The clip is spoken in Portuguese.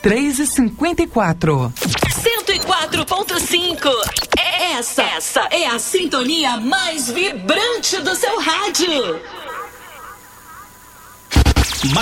3h54. 104.5. Essa é a sintonia mais vibrante do seu rádio.